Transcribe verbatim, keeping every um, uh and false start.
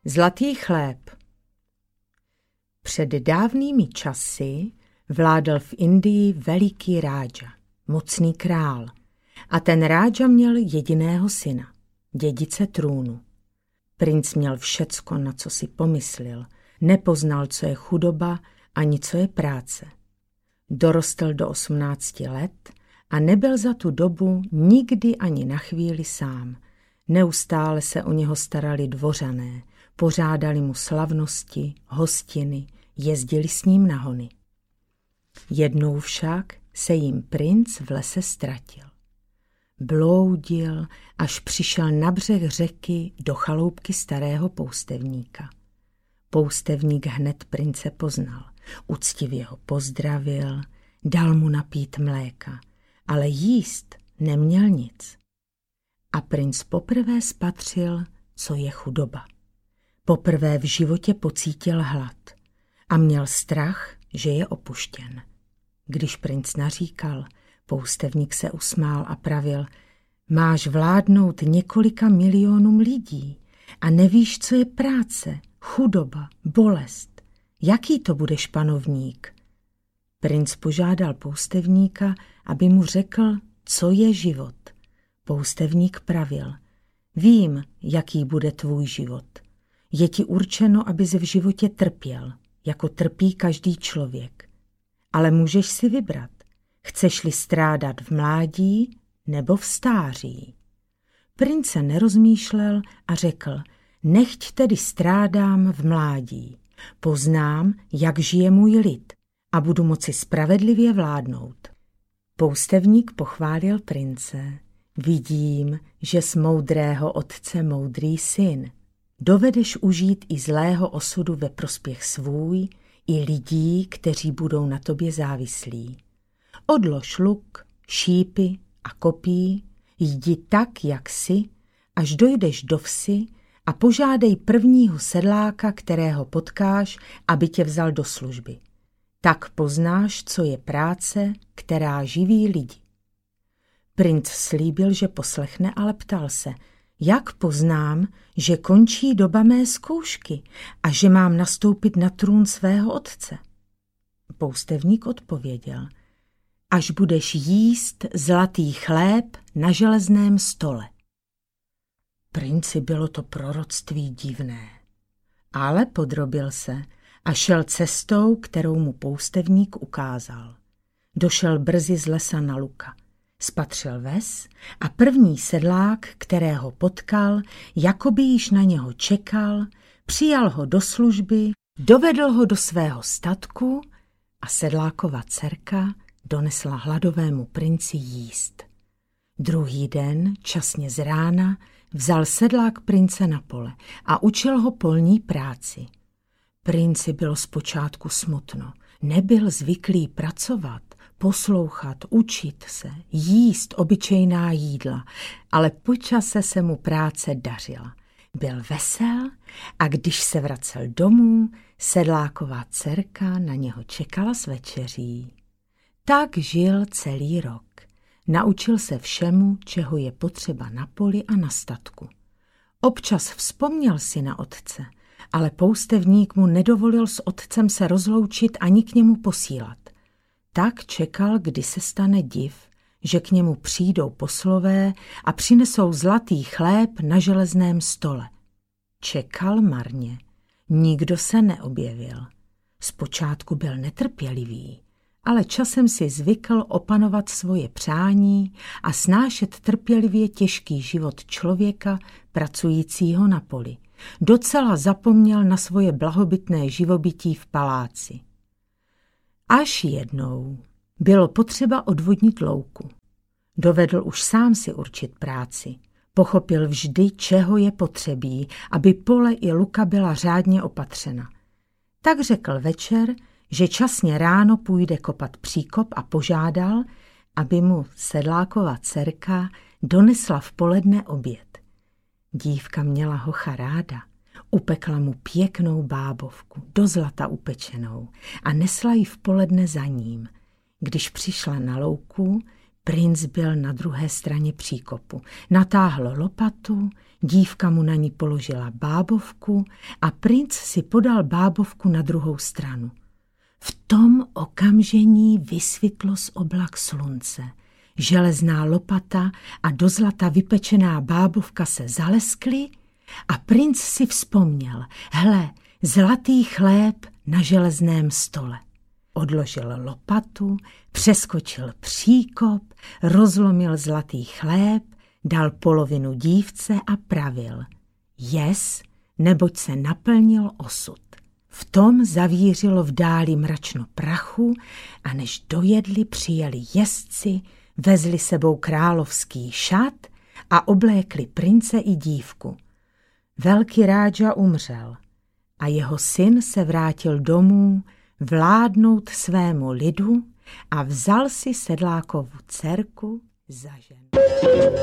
Zlatý chléb. Před dávnými časy vládl v Indii veliký rádža, mocný král. A ten rádža měl jediného syna, dědice trůnu. Princ měl všecko, na co si pomyslel. Nepoznal, co je chudoba, ani co je práce. Dorostl do osmnácti let a nebyl za tu dobu nikdy ani na chvíli sám. Neustále se o něho starali dvořané, pořádali mu slavnosti, hostiny, jezdili s ním na hony. Jednou však se jim princ v lese ztratil. Bloudil, až přišel na břeh řeky do chaloupky starého poustevníka. Poustevník hned prince poznal, uctivě ho pozdravil, dal mu napít mléka, ale jíst neměl nic. A princ poprvé spatřil, co je chudoba. Poprvé v životě pocítil hlad a měl strach, že je opuštěn. Když princ naříkal, poustevník se usmál a pravil: máš vládnout několika milionům lidí a nevíš, co je práce, chudoba, bolest. Jaký to budeš panovník? Princ požádal poustevníka, aby mu řekl, co je život. Poustevník pravil: vím, jaký bude tvůj život. Je ti určeno, abys v životě trpěl, jako trpí každý člověk. Ale můžeš si vybrat. Chceš-li strádat v mládí nebo v stáří? Prince nerozmýšlel a řekl: nechť tedy strádám v mládí. Poznám, jak žije můj lid a budu moci spravedlivě vládnout. Poustevník pochválil prince. Vidím, že z moudrého otce moudrý syn. Dovedeš užít i zlého osudu ve prospěch svůj, i lidí, kteří budou na tobě závislí. Odlož luk, šípy a kopí, jdi tak, jak jsi, až dojdeš do vsi a požádej prvního sedláka, kterého potkáš, aby tě vzal do služby. Tak poznáš, co je práce, která živí lidi. Princ slíbil, že poslechne, ale ptal se: jak poznám, že končí doba mé zkoušky a že mám nastoupit na trůn svého otce? Poustevník odpověděl: až budeš jíst zlatý chléb na železném stole. Princi bylo to proroctví divné, ale podrobil se a šel cestou, kterou mu poustevník ukázal. Došel brzy z lesa na luka. Spatřil ves a první sedlák, kterého potkal, jakoby již na něho čekal, přijal ho do služby, dovedl ho do svého statku a sedlákova dcerka donesla hladovému princi jíst. Druhý den, časně z rána, vzal sedlák prince na pole a učil ho polní práci. Princi bylo zpočátku smutno, nebyl zvyklý pracovat, poslouchat, učit se, jíst obyčejná jídla, ale po čase se mu práce dařila. Byl vesel a když se vracel domů, sedláková dcerka na něho čekala s večeří. Tak žil celý rok. Naučil se všemu, čeho je potřeba na poli a na statku. Občas vzpomněl si na otce, ale poustevník mu nedovolil s otcem se rozloučit ani k němu posílat. Tak čekal, kdy se stane div, že k němu přijdou poslové a přinesou zlatý chléb na železném stole. Čekal marně, nikdo se neobjevil. Zpočátku byl netrpělivý, ale časem si zvykl opanovat svoje přání a snášet trpělivě těžký život člověka pracujícího na poli. Docela zapomněl na svoje blahobytné živobytí v paláci. Až jednou bylo potřeba odvodnit louku. Dovedl už sám si určit práci. Pochopil vždy, čeho je potřebí, aby pole i luka byla řádně opatřena. Tak řekl večer, že časně ráno půjde kopat příkop a požádal, aby mu sedlákova dcerka donesla v poledne oběd. Dívka měla hocha ráda. Upekla mu pěknou bábovku, do zlata upečenou, a nesla ji v poledne za ním. Když přišla na louku, Princ byl na druhé straně příkopu. Natáhl lopatu, dívka mu na ní položila bábovku a princ si podal bábovku na druhou stranu. V tom okamžení vysvětlo z oblak slunce. Železná lopata a do zlata vypečená bábovka se zaleskly a princ si vzpomněl, hle, zlatý chléb na železném stole. Odložil lopatu, přeskočil příkop, rozlomil zlatý chléb, dal polovinu dívce a pravil. Jes, neboť se naplnil osud. V tom zavířilo v dáli mračno prachu a než dojedli, přijeli jezdci, vezli sebou královský šat a oblékli prince i dívku. Velký rádža umřel a jeho syn se vrátil domů vládnout svému lidu a vzal si sedlákovu dcerku za ženu.